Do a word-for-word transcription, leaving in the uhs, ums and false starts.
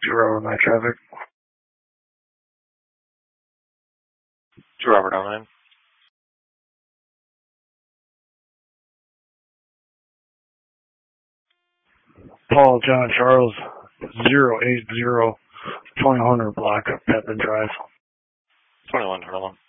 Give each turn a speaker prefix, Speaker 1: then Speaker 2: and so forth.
Speaker 1: To Robert Night Traffic.
Speaker 2: To Robert Online.
Speaker 1: Paul John Charles, zero eight zero, twenty hundred block of Pepin Drive.
Speaker 2: twenty-one Harlem.